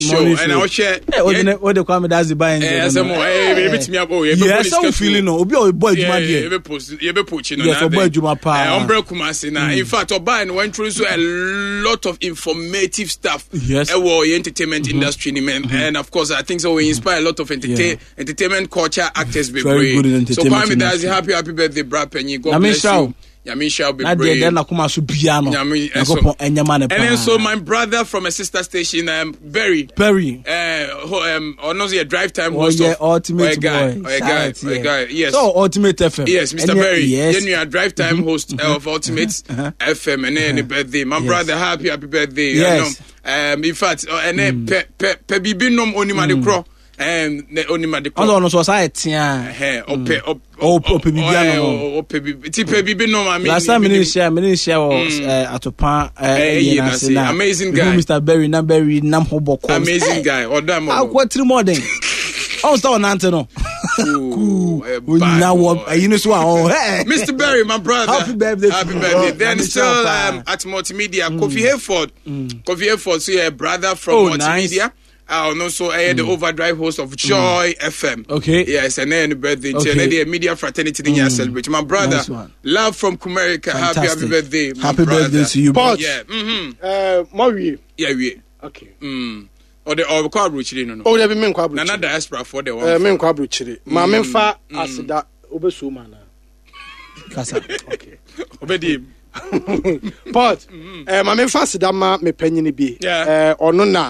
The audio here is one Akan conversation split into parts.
show and I share what the kwame that's the buying bit me up yes feeling no obi o boy juma there you be post no yes boy juma pa umbrella kumasi na in fact oba and went through a lot of informative stuff entertainment industry and of course I think so we inspire a lot of entertainment culture actors be great so kwame that's happy birthday bra penny God bless you. Yamin shall be brave. And so my brother from a sister station, Barry, or not a drive time host of Ultimate guy, yes. So Ultimate FM. Yes, Mr. Barry. Then you are drive time host of Ultimate FM, and then birthday. My brother, happy birthday. Yes. In fact, and then Pebibinom onima de cro. Onima de cro. No society. Last time I share Atopa amazing guy Mr. Berry Nam Hoboko amazing guy or damn I got 3 more than start Anteno now you know so Mr. Berry my brother happy birthday then still at Multimedia Kofi Hayford so your brother from Multimedia and also the overdrive host of Joy FM. Okay. Yes, and then birthday. And then the media fraternity thing celebrate. My brother, nice love from Kumerica. Happy birthday. Happy birthday to you, boss. Yeah. Maui. Yeah, we. Okay. Or the Kwabruchiri no. Oh, the men Kwabruchiri. Nana diaspora for the one. Men Kwabruchiri. Ma menfa asida obesuma na. Kasa. Okay. Obedi. But ma menfa asida ma me panyini bi. Ono na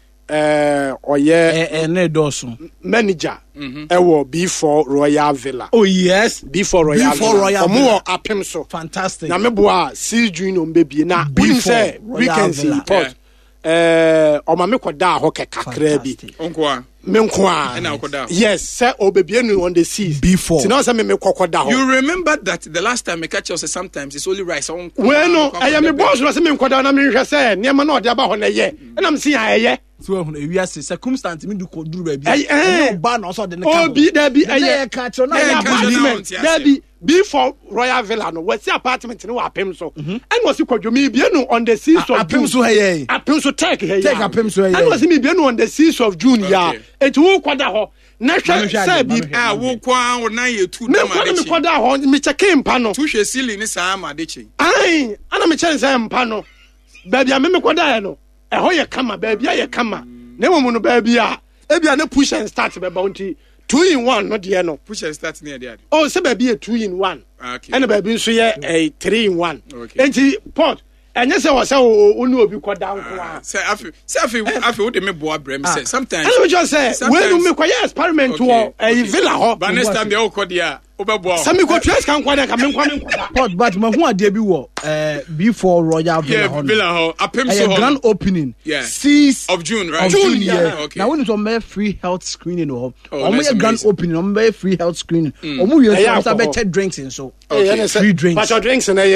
manager B4 Royal Villa. Oh yes, B4 Royal Villa. Omo apem so. Fantastic. Na meboa see June baby na we say we can see report. Oma me koda ho kekakra bi. Onkoa. Menkoa. Na koda. Yes, say obebienu on the seas. B4. Ti na say me kokoda ho. You remember that the last time me catch us sometimes it's only rice on. Well no, I am me boss no say me koda na me hwe say niam na ode aba ho na ye. Na me see aye. So we are circumstance me do koduru ba bi ba na so de ne ka bi da bi aye catch na apartment da bi before Royal Villa no what's the apartment no apem so and was kwadwomi bi no on the seas of apem so hey apem so take apem so hey and was me bi no on the seas of June ya et wo kwada ho na hwe say bi wo kwa wo nan ye tu na ma de me kwada ho me check mpa no tu hwe ceiling ni sa ma de chi ai ana me check say mpa no ba bia me kwada no ho ye kama ba bia ye kama na wo mu no ba bia e bia na push and start be bounty 2-in-1 no de no push and start near there oh say ba bia 2-in-1 okay and ba bia so ye 3-in-1 okay enti port enye se wo say onu obi koda nko a say afi wo de me boa brem say sometimes I just say when me kwa experiment wo villa ho but next time they all kodia obeboa sami ko tres kan kwada ka me kwada port but ma hu ade bi wo before Royal Villa ho villa ho apem so grand opening 6th of June right June okay now when it's on free health screening ho omo grand opening on free health screening omo we so better drinks and so free drinks but drinks na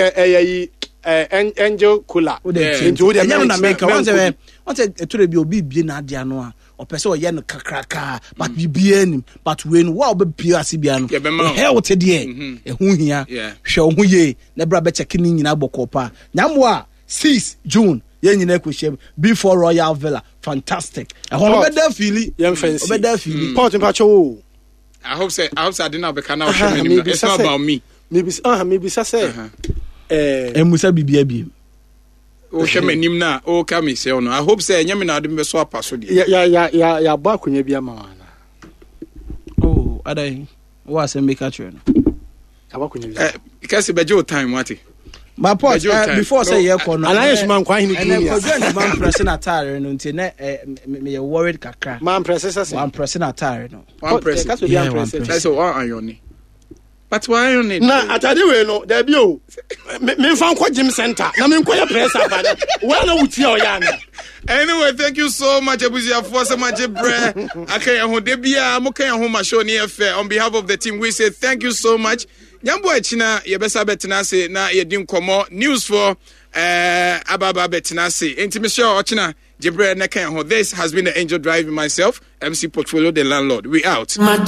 angel cooler into the America once to be obi bie na dia no a opese oye no kakraka but bibie nim but when wa obi asibia no health de ehun hia hwe ohun ye na bra be check ni nyina bokopa nyamo a 6 June ye nyina kwhye before Royal Villa fantastic ehon obeda fili obeda fili port mpacho I hope I didn't have a canal it's not about me maybe say emusa bibia bi o hwemanim na o ka me se no I hope say nyame na ade me so apaso de ya ba akonya bia ma wana oh adai wa se make a true no abakonya bia because be your time what my port before say ye ko no alliance man kwa hini dunia and man pressing attire no nti na me worried kakra man pressing attire no one press that's one iron but why on it na atade we no there be o me fan kwa gym center na me nkoya press up na where na wuti o ya na anyway thank you so much Abusia for so much bre akan ho de bia mo kan ho ma show ni efe on behalf of the team we say thank you so much nyambo achina ye besa betina se na ye din komo news for ababa betina se enti show ochina Jibre na kan ho this has been the Angel Driving myself MC Portfolio the landlord we out